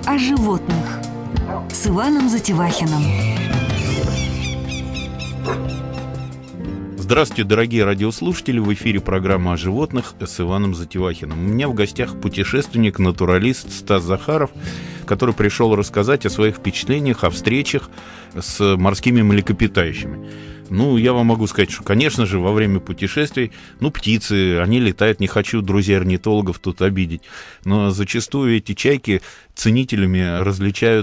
о животных с Иваном Затевахиным. Здравствуйте, дорогие радиослушатели! В эфире программа о животных с Иваном Затевахиным. У меня в гостях путешественник, натуралист Стас Захаров, который пришел рассказать о своих впечатлениях, о встречах с морскими млекопитающими. Я вам могу сказать, что, конечно же, во время путешествий, птицы, они летают, не хочу друзей орнитологов тут обидеть, но зачастую эти чайки ценителями различают